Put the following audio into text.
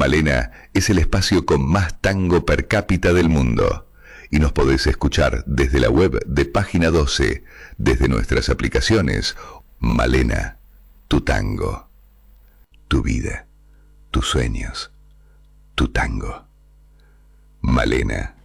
Malena es el espacio con más tango per cápita del mundo. Y nos podés escuchar desde la web de Página 12, desde nuestras aplicaciones. Malena, tu tango, tu vida, tus sueños, tu tango. Malena.